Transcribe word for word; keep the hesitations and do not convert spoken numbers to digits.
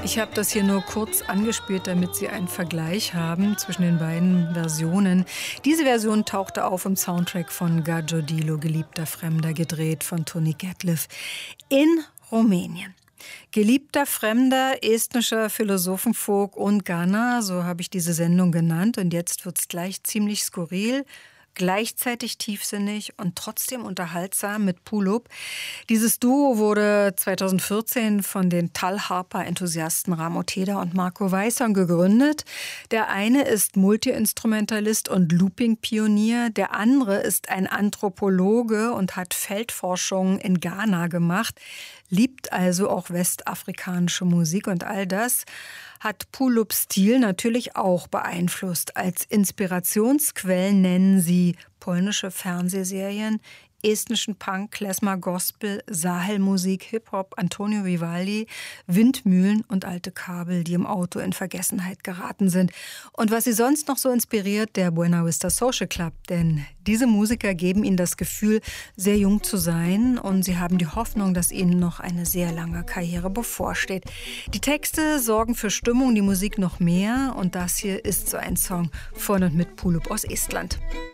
Ich habe das hier nur kurz angespielt, damit Sie einen Vergleich haben zwischen den beiden Versionen. Diese Version tauchte auf im Soundtrack von Gargiulo, Geliebter Fremder, gedreht von Tony Gatliff in Rumänien. Geliebter Fremder, estnischer Philosophenfolk und Ghana, so habe ich diese Sendung genannt. Und jetzt wird's gleich ziemlich skurril, gleichzeitig tiefsinnig und trotzdem unterhaltsam mit Pulup. Dieses Duo wurde zweitausendvierzehn von den Tal-Harpa-Enthusiasten Ramo Teder und Marco Weisson gegründet. Der eine ist Multiinstrumentalist und Looping-Pionier, der andere ist ein Anthropologe und hat Feldforschung in Ghana gemacht, liebt also auch westafrikanische Musik, und all das hat Pulups Stil natürlich auch beeinflusst. Als Inspirationsquellen nennen sie polnische Fernsehserien, estnischen Punk, Klezmer, Gospel, Sahelmusik, Hip-Hop, Antonio Vivaldi, Windmühlen und alte Kabel, die im Auto in Vergessenheit geraten sind. Und was sie sonst noch so inspiriert, der Buena Vista Social Club. Denn diese Musiker geben ihnen das Gefühl, sehr jung zu sein, und sie haben die Hoffnung, dass ihnen noch eine sehr lange Karriere bevorsteht. Die Texte sorgen für Stimmung, die Musik noch mehr, und das hier ist so ein Song von und mit Pulup aus Estland.